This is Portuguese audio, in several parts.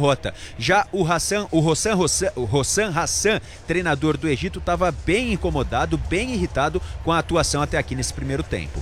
derrota. Já o Hossam Hassan, treinador do Egito, estava bem incomodado, bem irritado com a atuação até aqui nesse primeiro tempo.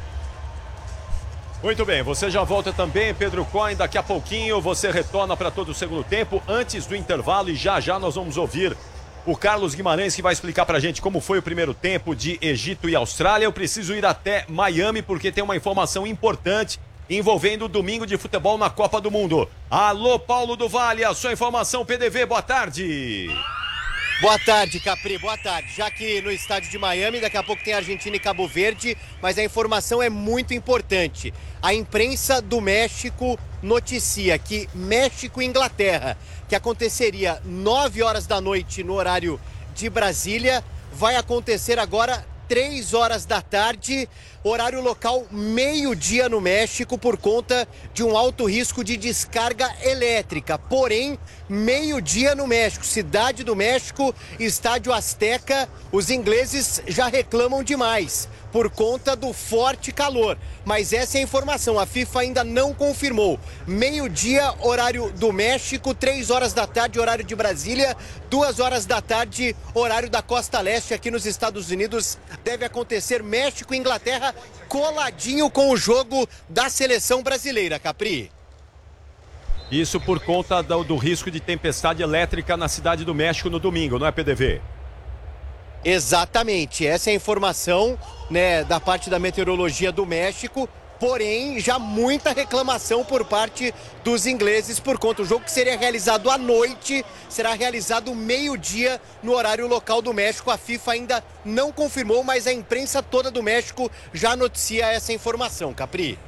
Muito bem, você já volta também, Pedro Cohen. Daqui a pouquinho você retorna para todo o segundo tempo, antes do intervalo, e já nós vamos ouvir o Carlos Guimarães, que vai explicar pra gente como foi o primeiro tempo de Egito e Austrália. Eu preciso ir até Miami porque tem uma informação importante envolvendo o domingo de futebol na Copa do Mundo. Alô, Paulo do Vale, a sua informação, PDV, boa tarde. Boa tarde, Capri, boa tarde. Já que no estádio de Miami, daqui a pouco tem Argentina e Cabo Verde, mas a informação é muito importante. A imprensa do México noticia que México e Inglaterra, que aconteceria 9 horas da noite no horário de Brasília, vai acontecer agora 3 horas da tarde, horário local meio-dia no México, por conta de um alto risco de descarga elétrica. Porém, meio-dia no México, Cidade do México, Estádio Azteca, os ingleses já reclamam demais por conta do forte calor. Mas essa é a informação, a FIFA ainda não confirmou. Meio-dia, horário do México, 3 horas da tarde, horário de Brasília, 2 horas da tarde, horário da Costa Leste, aqui nos Estados Unidos. Deve acontecer México e Inglaterra coladinho com o jogo da seleção brasileira, Capri. Isso por conta do risco de tempestade elétrica na Cidade do México no domingo, não é, PDV? Exatamente, essa é a informação, né, da parte da meteorologia do México, porém já muita reclamação por parte dos ingleses por conta do jogo que seria realizado à noite, será realizado meio-dia no horário local do México. A FIFA ainda não confirmou, mas a imprensa toda do México já noticia essa informação, Capri.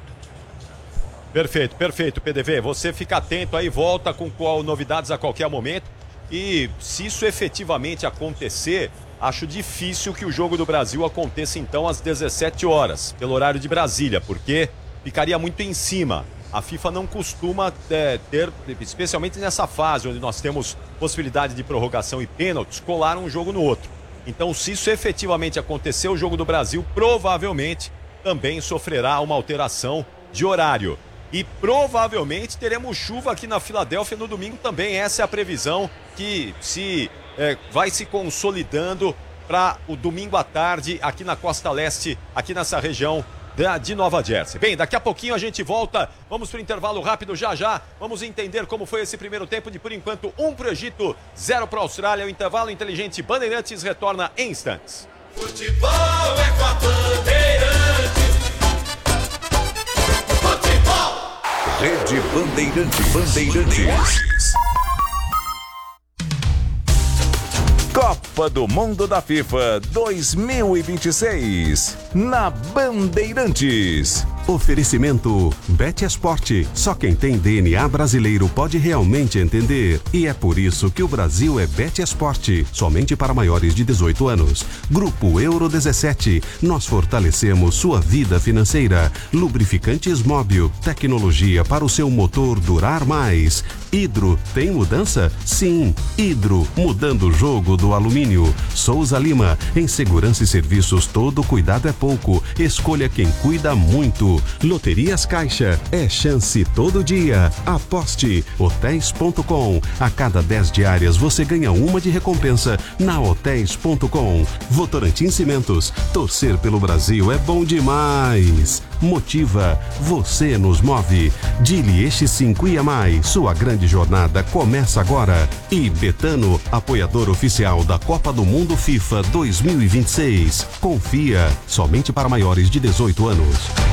Perfeito, PDV. Você fica atento aí, volta com novidades a qualquer momento. E se isso efetivamente acontecer, acho difícil que o jogo do Brasil aconteça então às 17 horas, pelo horário de Brasília, porque ficaria muito em cima. A FIFA não costuma ter, especialmente nessa fase onde nós temos possibilidade de prorrogação e pênaltis, colar um jogo no outro. Então, se isso efetivamente acontecer, o jogo do Brasil provavelmente também sofrerá uma alteração de horário. E provavelmente teremos chuva aqui na Filadélfia no domingo também. Essa é a previsão que vai se consolidando para o domingo à tarde aqui na Costa Leste, aqui nessa região de Nova Jersey. Bem, daqui a pouquinho a gente volta, vamos para o intervalo rápido já, vamos entender como foi esse primeiro tempo de, por enquanto, 1 para o Egito, 0 para a Austrália. O intervalo inteligente Bandeirantes retorna em instantes. Futebol é com a Bandeirantes. Futebol. Rede Bandeirantes. Copa do Mundo da FIFA 2026 na Bandeirantes. Oferecimento BetEsport. Só quem tem DNA brasileiro pode realmente entender. E é por isso que o Brasil é BetEsport. Somente para maiores de 18 anos. Grupo Euro 17. Nós fortalecemos sua vida financeira. Lubrificantes Móbil. Tecnologia para o seu motor durar mais. Hidro. Tem mudança? Sim. Hidro. Mudando o jogo do alumínio. Souza Lima. Em segurança e serviços, todo cuidado é pouco. Escolha quem cuida muito. Loterias Caixa, é chance todo dia. Aposte. Hotéis.com. A cada 10 diárias você ganha uma de recompensa na Hotéis.com. Votorantim Cimentos. Torcer pelo Brasil é bom demais. Motiva. Você nos move. Dili X5 IAMAI. Sua grande jornada começa agora. E Betano, apoiador oficial da Copa do Mundo FIFA 2026. Confia. Somente para maiores de 18 anos.